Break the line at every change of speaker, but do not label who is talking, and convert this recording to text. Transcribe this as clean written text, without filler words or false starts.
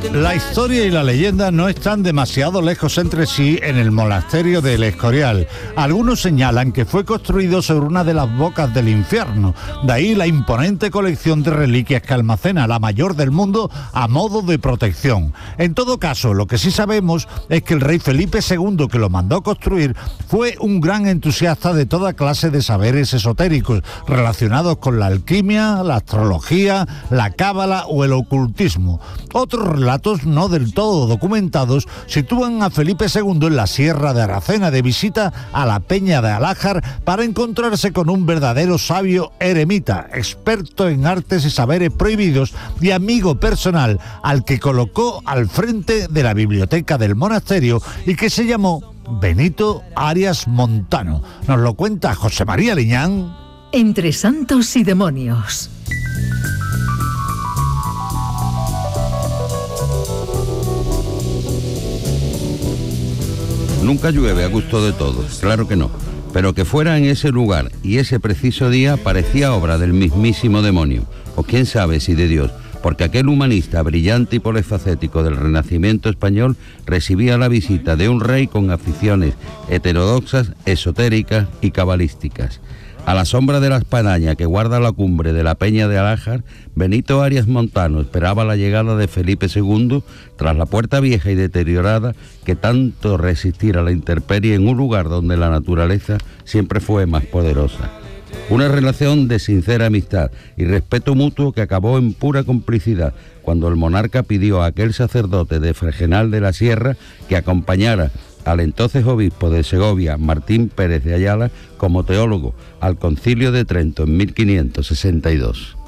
La historia y la leyenda no están demasiado lejos entre sí en el monasterio del Escorial. Algunos señalan que fue construido sobre una de las bocas del infierno. De ahí la imponente colección de reliquias que almacena, la mayor del mundo, a modo de protección. En todo caso, lo que sí sabemos es que el rey Felipe II, que lo mandó construir, fue un gran entusiasta de toda clase de saberes esotéricos relacionados con la alquimia, la astrología, la cábala o el ocultismo. Otros relatos no del todo documentados sitúan a Felipe II en la Sierra de Aracena de visita a la Peña de Alájar para encontrarse con un verdadero sabio eremita, experto en artes y saberes prohibidos y amigo personal, al que colocó al frente de la biblioteca del monasterio y que se llamó Benito Arias Montano. Nos lo cuenta José María Liñán.
Entre santos y demonios.
Nunca llueve a gusto de todos, claro que no, pero que fuera en ese lugar y ese preciso día parecía obra del mismísimo demonio, o quién sabe si de Dios, porque aquel humanista brillante y polifacético del Renacimiento español recibía la visita de un rey con aficiones heterodoxas, esotéricas y cabalísticas. A la sombra de la espadaña que guarda la cumbre de la Peña de Alájar, Benito Arias Montano esperaba la llegada de Felipe II tras la puerta vieja y deteriorada que tanto resistir a la intemperie en un lugar donde la naturaleza siempre fue más poderosa. Una relación de sincera amistad y respeto mutuo que acabó en pura complicidad cuando el monarca pidió a aquel sacerdote de Fregenal de la Sierra que acompañara al entonces obispo de Segovia, Martín Pérez de Ayala, como teólogo al Concilio de Trento en 1562.